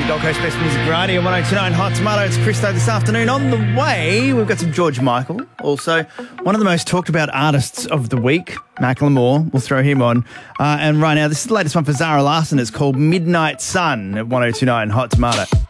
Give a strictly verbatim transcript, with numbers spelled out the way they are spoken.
the Gold Coast Best Music Radio on one oh two point nine Hot Tomato. It's Christo this afternoon. On the way, we've got some George Michael. Also, one of the most talked about artists of the week, Macklemore. We'll throw him on. Uh, and right now, this is the latest one for Zara Larsson. It's called Midnight Sun at one oh two point nine Hot Tomato.